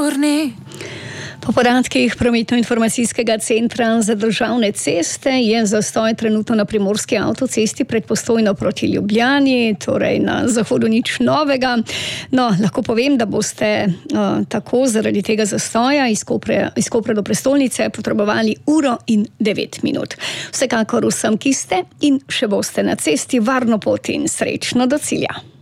Urni. Po podatkih Prometno-informacijskega centra za državne ceste je zastoj trenutno na primorski avtocesti pred Postojno proti Ljubljani, torej na zahodu nič novega. No, lahko povem, da boste tako zaradi tega zastoja iz Kopra do prestolnice potrebovali 1:09 minut. Vsekakor vsem, ki ste in še boste na cesti, varno pot in srečno do cilja.